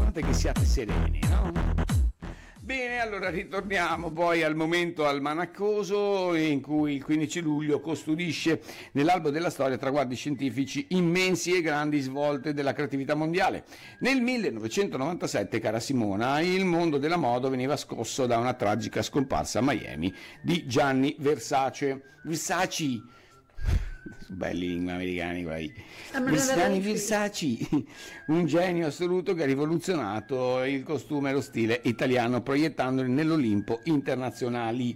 l'importante è che siate sereni, no? Bene, allora ritorniamo poi al momento almanaccoso in cui il 15 luglio custodisce nell'albo della storia traguardi scientifici immensi e grandi svolte della creatività mondiale. Nel 1997, cara Simona, il mondo della moda veniva scosso da una tragica scomparsa a Miami di Gianni Versace. Belli americani quelli. Gianni Versace, un genio assoluto che ha rivoluzionato il costume e lo stile italiano proiettandoli nell'Olimpo internazionale.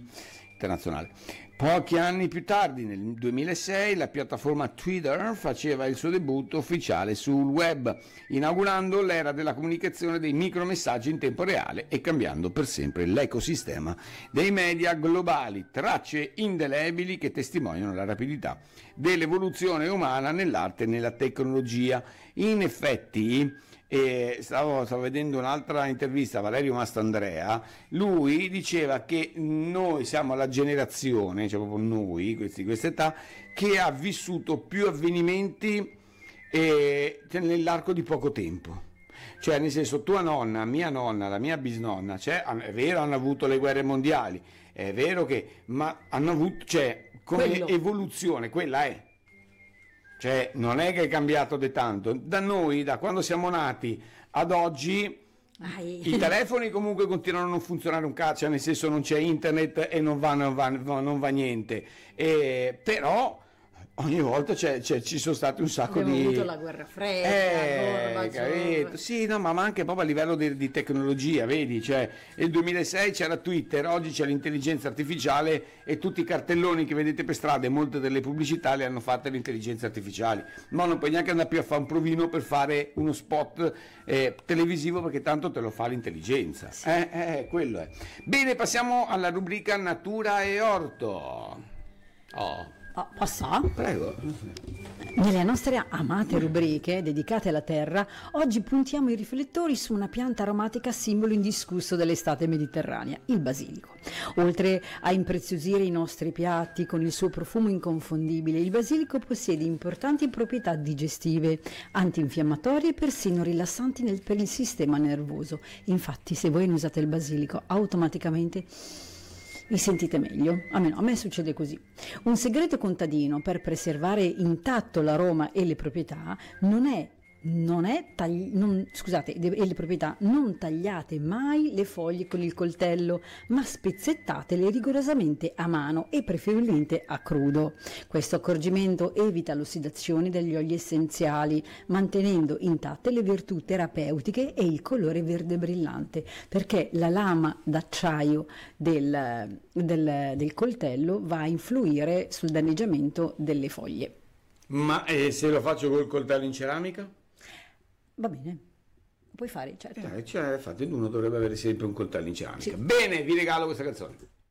Pochi anni più tardi, nel 2006, la piattaforma Twitter faceva il suo debutto ufficiale sul web, inaugurando l'era della comunicazione dei micromessaggi in tempo reale e cambiando per sempre l'ecosistema dei media globali, tracce indelebili che testimoniano la rapidità dell'evoluzione umana nell'arte e nella tecnologia. In effetti, stavo vedendo un'altra intervista a Valerio Mastandrea, lui diceva che noi siamo la generazione, cioè proprio noi, questa età, che ha vissuto più avvenimenti nell'arco di poco tempo. Cioè, nel senso, tua nonna, mia nonna, la mia bisnonna, cioè, è vero, hanno avuto le guerre mondiali, è vero che, ma hanno avuto, cioè, come Quello. evoluzione, quella è. Cioè, non è che è cambiato di tanto. Da noi, da quando siamo nati ad oggi, i telefoni comunque continuano a non funzionare un cazzo, cioè nel senso non c'è internet e non va niente. Però ogni volta ci sono stati un sacco Abbiamo di... avuto la guerra fredda, capito? Sì, no, ma anche proprio a livello di tecnologia, vedi? Cioè, nel 2006 c'era Twitter, oggi c'è l'intelligenza artificiale e tutti i cartelloni che vedete per strada e molte delle pubblicità le hanno fatte le intelligenze artificiali. Ma non puoi neanche andare più a fare un provino per fare uno spot televisivo perché tanto te lo fa l'intelligenza. Sì. Quello è. Bene, passiamo alla rubrica Natura e Orto. Posso? Prego. Nelle nostre amate rubriche dedicate alla terra, oggi puntiamo i riflettori su una pianta aromatica simbolo indiscusso dell'estate mediterranea, il basilico. Oltre a impreziosire i nostri piatti con il suo profumo inconfondibile, il basilico possiede importanti proprietà digestive, antinfiammatorie e persino rilassanti per il sistema nervoso. Infatti, se voi ne usate il basilico, automaticamente vi sentite meglio, almeno a me succede così. Un segreto contadino per preservare intatto l'aroma e le proprietà le proprietà, non tagliate mai le foglie con il coltello, ma spezzettatele rigorosamente a mano e preferibilmente a crudo. Questo accorgimento evita l'ossidazione degli oli essenziali, mantenendo intatte le virtù terapeutiche e il colore verde brillante, perché la lama d'acciaio del coltello va a influire sul danneggiamento delle foglie. Ma se lo faccio col coltello in ceramica? Va bene, puoi fare, certo. Infatti uno dovrebbe avere sempre un coltello in ceramica. Sì. Bene, vi regalo questa canzone.